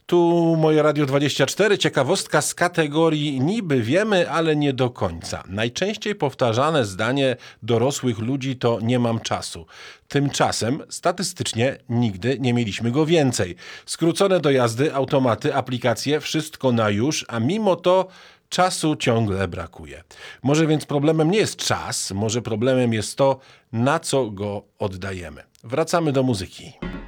Tu moje Radio 24, ciekawostka z kategorii niby wiemy, ale nie do końca. Najczęściej powtarzane zdanie dorosłych ludzi to nie mam czasu. Tymczasem statystycznie nigdy nie mieliśmy go więcej. Skrócone dojazdy, automaty, aplikacje, wszystko na już, a mimo to czasu ciągle brakuje. Może więc problemem nie jest czas, może problemem jest to, na co go oddajemy. Wracamy do muzyki.